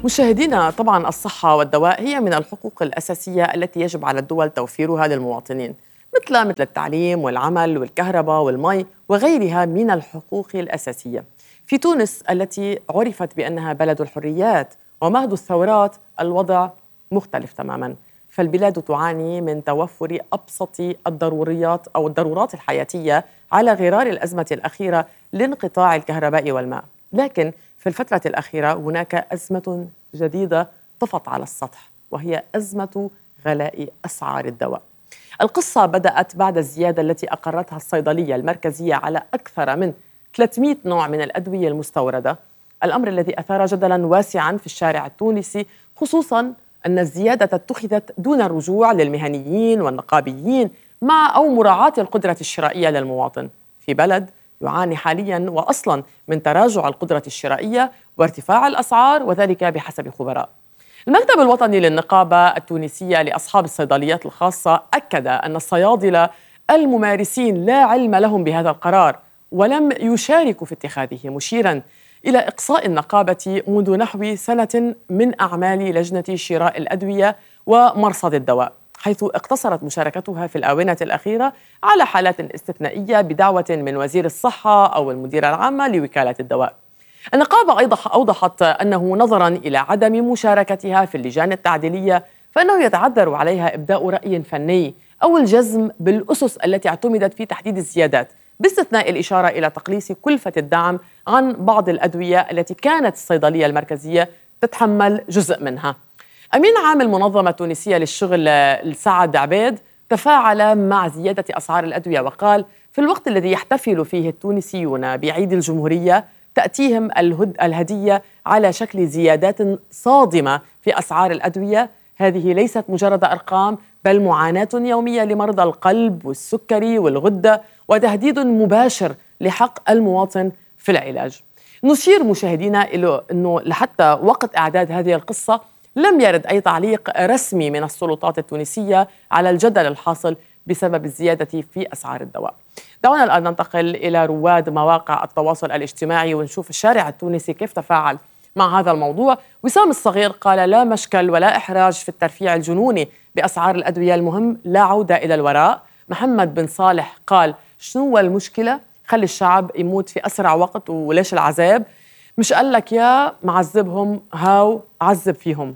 مشاهدينا، طبعا الصحة والدواء هي من الحقوق الأساسية التي يجب على الدول توفيرها للمواطنين، مثل التعليم والعمل والكهرباء والمي وغيرها من الحقوق الأساسية. في تونس التي عرفت بأنها بلد الحريات ومهد الثورات، الوضع مختلف تماما، فالبلاد تعاني من توفر أبسط الضروريات أو الضرورات الحياتية على غرار الأزمة الأخيرة لانقطاع الكهرباء والماء. لكن في الفترة الأخيرة هناك أزمة جديدة طفت على السطح، وهي أزمة غلاء أسعار الدواء. القصة بدأت بعد الزيادة التي أقرتها الصيدلية المركزية على أكثر من 300 نوع من الأدوية المستوردة، الأمر الذي أثار جدلاً واسعاً في الشارع التونسي، خصوصاً أن الزيادة اتخذت دون الرجوع للمهنيين والنقابيين أو مراعاة القدرة الشرائية للمواطن في بلد يعاني حالياً وأصلاً من تراجع القدرة الشرائية وارتفاع الأسعار، وذلك بحسب خبراء. المكتب الوطني للنقابة التونسية لأصحاب الصيدليات الخاصة أكد أن الصيادلة الممارسين لا علم لهم بهذا القرار ولم يشاركوا في اتخاذه، مشيراً إلى إقصاء النقابة منذ نحو سنة من أعمال لجنة شراء الأدوية ومرصد الدواء، حيث اقتصرت مشاركتها في الآونة الأخيرة على حالات استثنائية بدعوة من وزير الصحة أو المديرة العامة لوكالة الدواء. النقابة أيضا أوضحت أنه نظراً إلى عدم مشاركتها في اللجان التعديلية فإنه يتعذر عليها إبداء رأي فني أو الجزم بالأسس التي اعتمدت في تحديد الزيادات، باستثناء الإشارة إلى تقليص كلفة الدعم عن بعض الأدوية التي كانت الصيدلية المركزية تتحمل جزء منها. أمين عام المنظمة التونسية للشغل السعد عبيد تفاعل مع زيادة أسعار الأدوية وقال: في الوقت الذي يحتفل فيه التونسيون بعيد الجمهورية تأتيهم الهدية على شكل زيادات صادمة في أسعار الأدوية. هذه ليست مجرد أرقام، بل معاناة يومية لمرضى القلب والسكري والغدة، وتهديد مباشر لحق المواطن في العلاج. نشير مشاهدينا إلى أنه لحتى وقت إعداد هذه القصة لم يرد أي تعليق رسمي من السلطات التونسية على الجدل الحاصل بسبب الزيادة في أسعار الدواء. دعونا الآن ننتقل إلى رواد مواقع التواصل الاجتماعي ونشوف الشارع التونسي كيف تفاعل مع هذا الموضوع. وسام الصغير قال: لا مشكل ولا إحراج في الترفيع الجنوني بأسعار الأدوية، المهم لا عودة إلى الوراء. محمد بن صالح قال: شنو المشكلة؟ خلي الشعب يموت في أسرع وقت، وليش العذاب؟ مش قال لك يا معذبهم هاو عذب فيهم.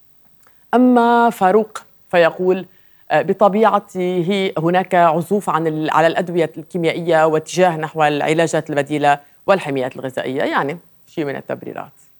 أما فاروق فيقول: بطبيعته هناك عزوف على الأدوية الكيميائية واتجاه نحو العلاجات البديلة والحميات الغذائية، يعني شيء من التبريرات.